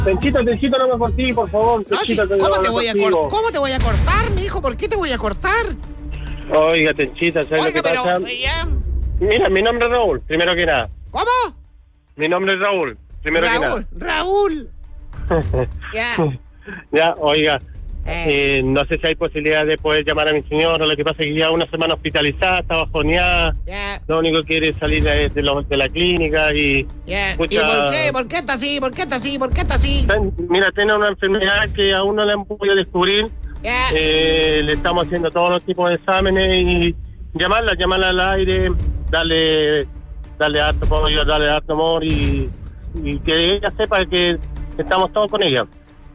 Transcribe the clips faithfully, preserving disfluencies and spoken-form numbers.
Tenchito, Tenchito, no me cortí, por favor. No, Tenchito, sí, que ¿cómo, no te me voy a cortigo. cor- ¿Cómo te voy a cortar, mijo? ¿Por qué te voy a cortar? Oiga, Tenchita, ¿sabes Oiga, lo que pero... pasa? ya. Mira, mi nombre es Raúl, primero que nada. ¿Cómo? Mi nombre es Raúl, primero Raúl, Raúl. que nada. Ya. Ya, oiga, Eh. eh, no sé si hay posibilidad de poder llamar a mi señora. Lo que pasa es que ya una semana hospitalizada, está bajoneada. Ya. Lo único que quiere es salir de, de, lo- de la clínica y... Ya. ¿Y Pucha. por qué? ¿Por qué está así? ¿Por qué está así? ¿Por qué está así? Ten- Mira, tiene una enfermedad que aún no la han podido descubrir. Ya. Eh, le estamos haciendo todos los tipos de exámenes y llamarla, llamarla al aire, darle, darle harto apoyo, darle harto amor y, y que ella sepa que estamos todos con ella.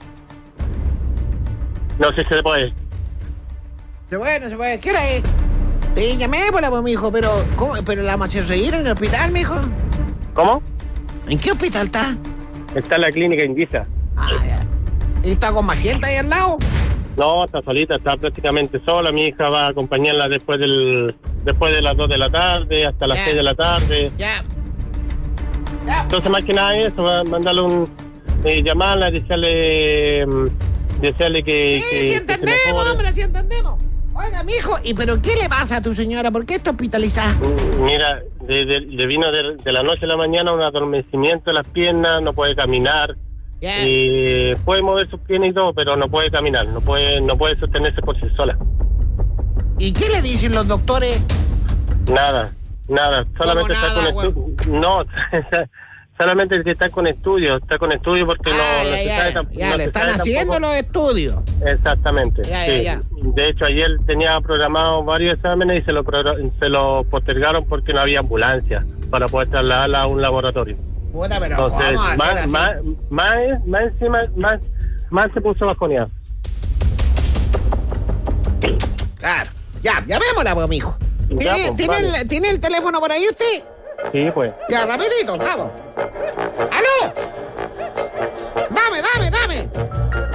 No sé si se puede. Se puede, no se puede. ¿Qué hora es? Sí, llamé por la, pues, mijo, pero... ¿Cómo? ¿Pero la vamos a hacer reír en el hospital, mijo? ¿Cómo? ¿En qué hospital está? Está en la clínica Indisa. Ah, ya. ¿Y está con más gente ahí al lado? No, está solita, está prácticamente sola. Mi hija va a acompañarla después del después de las dos de la tarde hasta las Ya. seis de la tarde. Ya. Ya. Entonces, más que nada eso, va a mandarle un... Eh, llamarla, desearle... mm, desearle que... Sí, que- sí que se entendemos, mejore. hombre, sí entendemos. Oiga, mijo, ¿y pero qué le pasa a tu señora? ¿Por qué está hospitalizada? Mm, Mira, de- de- le vino de, de la noche a la mañana un adormecimiento de las piernas, no puede caminar. Ya. Y puede mover sus piernas y todo, pero no puede caminar, no puede no puede sostenerse por sí sola. ¿Y qué le dicen los doctores? Nada, nada, solamente está nada, con estudios. No, solamente que está con estudios, está con estudios porque no, Ah, no ya, se ya, sabe ya, tamp- ya, no le se están sabe haciendo tampoco- los estudios. Exactamente. Ya, sí. ya, ya. De hecho, ayer tenía programado varios exámenes y se lo pro- se lo postergaron porque no había ambulancia para poder trasladarla a un laboratorio. Puta, pero Entonces, vamos a hacer más, así. más, más, más encima, más, más se puso bajoneado. Claro. Ya, llamémosla, pues, mijo. Ya, ¿Tiene, pues, ¿tiene, vale. el, ¿Tiene el teléfono por ahí usted? Sí, pues. Ya, rapidito, vamos.